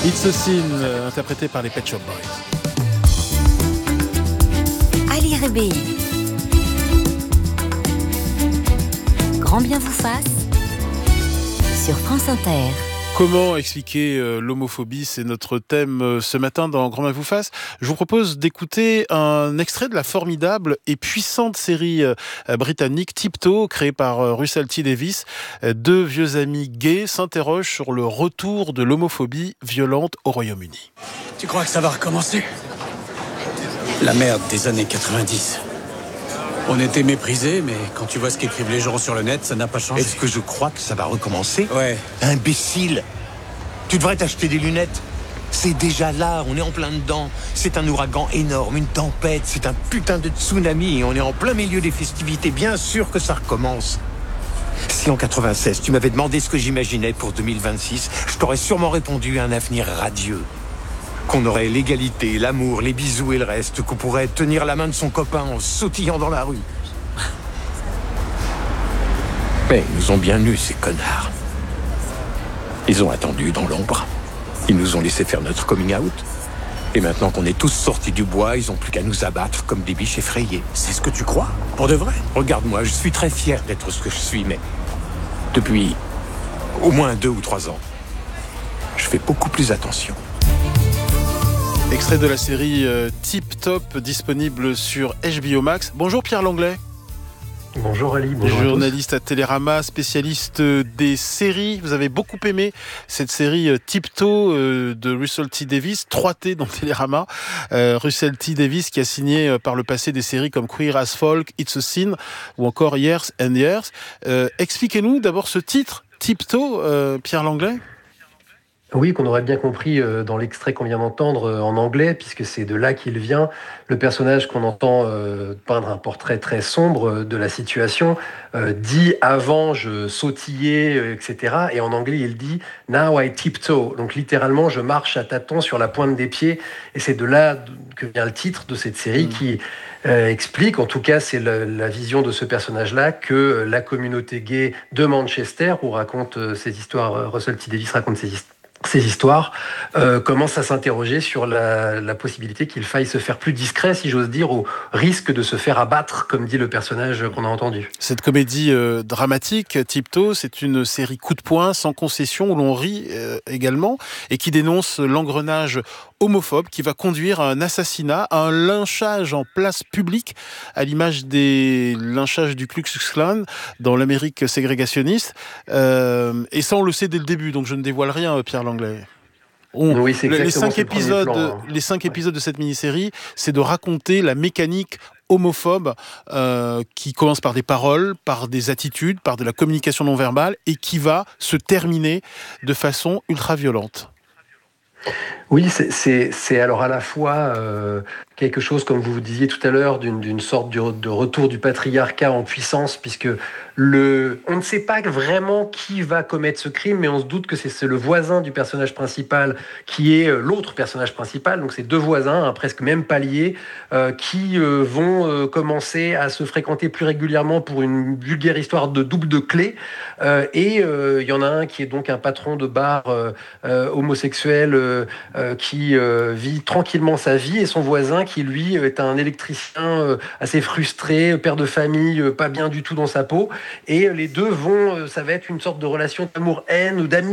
It's a Sin, interprété par les Pet Shop Boys. Ali Rébéi. Grand bien vous fasse sur France Inter. Comment expliquer l'homophobie ? C'est notre thème ce matin dans Grand bien vous fasse. Je vous propose d'écouter un extrait de la formidable et puissante série britannique Tiptoe, créée par Russell T Davies. Deux vieux amis gays s'interrogent sur le retour de l'homophobie violente au Royaume-Uni. Tu crois que ça va recommencer ? La merde des années 90. On était méprisés, mais quand tu vois ce qu'écrivent les gens sur le net, ça n'a pas changé. Est-ce que je crois que ça va recommencer ? Ouais. Imbécile ! Tu devrais t'acheter des lunettes. C'est déjà là, on est en plein dedans. C'est un ouragan énorme, une tempête, c'est un putain de tsunami et on est en plein milieu des festivités. Bien sûr que ça recommence. Si en 96, tu m'avais demandé ce que j'imaginais pour 2026, je t'aurais sûrement répondu un avenir radieux. Qu'on aurait l'égalité, l'amour, les bisous et le reste, qu'on pourrait tenir la main de son copain en sautillant dans la rue. Mais ils nous ont bien eus, ces connards. Ils ont attendu dans l'ombre. Ils nous ont laissé faire notre coming out. Et maintenant qu'on est tous sortis du bois, ils n'ont plus qu'à nous abattre comme des biches effrayées. C'est ce que tu crois ? Pour de vrai ? Regarde-moi, je suis très fier d'être ce que je suis, mais depuis au moins 2 ou 3 ans, je fais beaucoup plus attention. Extrait de la série Tip Top, disponible sur HBO Max. Bonjour Pierre Langlais. Bonjour Ali, bonjour journaliste à Télérama, spécialiste des séries. Vous avez beaucoup aimé cette série Tiptoe de Russell T Davies, 3T dans Télérama. Russell T Davies qui a signé par le passé des séries comme Queer as Folk, It's a Sin ou encore Years and Years. Expliquez-nous d'abord ce titre, Tiptoe, Pierre Langlais. Oui, qu'on aurait bien compris dans l'extrait qu'on vient d'entendre en anglais, puisque c'est de là qu'il vient. Le personnage qu'on entend peindre un portrait très sombre de la situation dit avant je sautillais, etc. Et en anglais il dit now I tiptoe. Donc littéralement je marche à tâtons sur la pointe des pieds. Et c'est de là que vient le titre de cette série qui explique, en tout cas c'est la vision de ce personnage-là, que la communauté gay de Manchester, où raconte ces histoires, Russell T Davies raconte ces histoires, commencent à s'interroger sur la possibilité qu'il faille se faire plus discret, si j'ose dire, au risque de se faire abattre, comme dit le personnage qu'on a entendu. Cette comédie dramatique, Tiptoe, c'est une série coup de poing, sans concession, où l'on rit également, et qui dénonce l'engrenage homophobe qui va conduire à un assassinat, à un lynchage en place publique, à l'image des lynchages du Ku Klux Klan dans l'Amérique ségrégationniste. Et ça, on le sait dès le début, donc je ne dévoile rien, Pierre Langlais. Oui, c'est les 5 épisodes, les 5 épisodes de cette mini-série, c'est de raconter la mécanique homophobe qui commence par des paroles, par des attitudes, par de la communication non verbale et qui va se terminer de façon ultra violente. Oui, c'est alors à la fois quelque chose, comme vous disiez tout à l'heure, d'une sorte de retour du patriarcat en puissance, puisque on ne sait pas vraiment qui va commettre ce crime, mais on se doute que c'est le voisin du personnage principal qui est l'autre personnage principal. Donc c'est deux voisins, presque même paliers, qui vont commencer à se fréquenter plus régulièrement pour une vulgaire histoire de double de clé. Et il y en a un qui est donc un patron de bar homosexuel qui vit tranquillement sa vie, et son voisin qui lui est un électricien assez frustré, père de famille, pas bien du tout dans sa peau, et les deux ça va être une sorte de relation d'amour-haine ou d'amitié